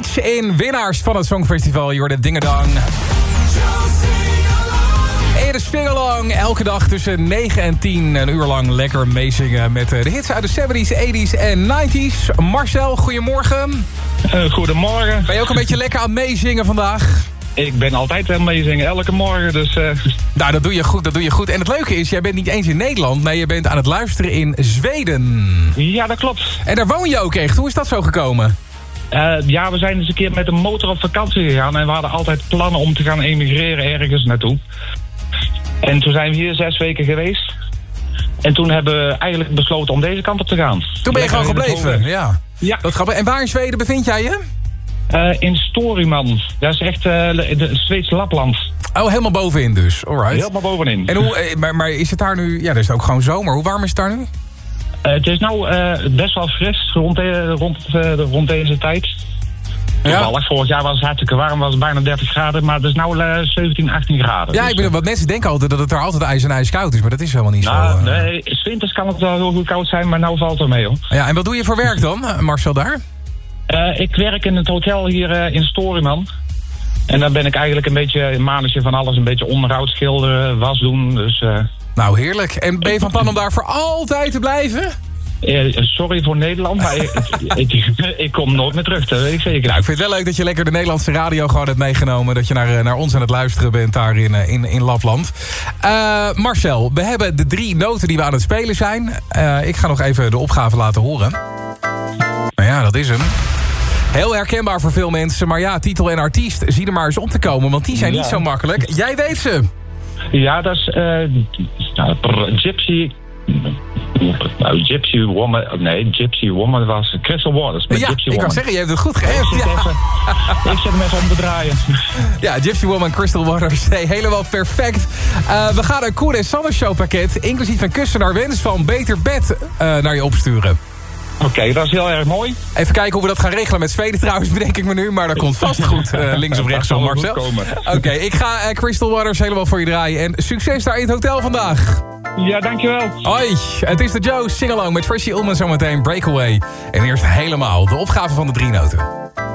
Beach in winnaars van het Songfestival. Je hoorde Dingedang. En de Swingalong, elke dag tussen 9 en 10. Een uur lang lekker meezingen met de hits uit de 70s, 80s en 90s. Marcel, goedemorgen. Goedemorgen. Ben je ook een beetje lekker aan meezingen vandaag? Ik ben altijd aan meezingen, elke morgen. Dus, Nou, dat doe je goed. En het leuke is, jij bent niet eens in Nederland. Nee, je bent aan het luisteren in Zweden. Ja, dat klopt. En daar woon je ook echt. Hoe is dat zo gekomen? Ja, we zijn eens een keer met een motor op vakantie gegaan. En we hadden altijd plannen om te gaan emigreren ergens naartoe. En toen zijn we hier 6 weken geweest. En toen hebben we eigenlijk besloten om deze kant op te gaan. Toen ben je gewoon gebleven, ja. Dat grappig. En waar in Zweden bevind jij je? In Storuman. Dat is echt de Zweedse Lapland. Oh, helemaal bovenin dus. Alright. Helemaal bovenin. En hoe, maar is het daar nu... Ja, dat is ook gewoon zomer. Hoe warm is het daar nu? Het is nou best wel fris rond deze tijd. Toevallig, vorig jaar was het hartstikke warm, was het bijna 30 graden, maar het is nou 17, 18 graden. Ja, dus, wat mensen denken altijd dat het er altijd ijs en ijskoud is, maar dat is helemaal niet nou, zo. Nee, 's winters kan het wel heel goed koud zijn, maar nou valt het mee, hoor. Ja, en wat doe je voor werk dan, Marcel, daar? Ik werk in het hotel hier in Storuman. En dan ben ik eigenlijk een beetje een mannetje van alles, een beetje onderhoud, schilderen, was doen, dus... Nou, heerlijk. En ben je van plan om daar voor altijd te blijven? Sorry voor Nederland, maar ik kom nooit meer terug, dat weet ik zeker. Nou, ik vind het wel leuk dat je lekker de Nederlandse radio gewoon hebt meegenomen. Dat je naar ons aan het luisteren bent daar in Lapland. Marcel, we hebben de 3 noten die we aan het spelen zijn. Ik ga nog even de opgave laten horen. Nou ja, dat is hem. Heel herkenbaar voor veel mensen. Maar ja, titel en artiest, zie er maar eens op te komen. Want die zijn niet zo makkelijk. Jij weet ze. Ja, dat is Gypsy... Nou, Gypsy Woman... Nee, Gypsy Woman was Crystal Waters. Ja, Gypsy ik kan zeggen, je hebt het goed geëft. Ik zet hem even om te draaien. Ja, Gypsy Woman, Crystal Waters. Nee, helemaal perfect. We gaan een Koen en Sanne Show pakket, inclusief een kussen naar wens van Beter Bed, naar je opsturen. Oké, dat is heel erg mooi. Even kijken hoe we dat gaan regelen met Zweden trouwens, bedenk ik me nu. Maar dat komt vast goed, links of rechts van Marcel. Oké, ik ga Crystal Waters helemaal voor je draaien. En succes daar in het hotel vandaag. Ja, dankjewel. Hoi, het is de Joe Singalong met Tracy Ullman zometeen Breakaway. En eerst helemaal de opgave van de 3 noten.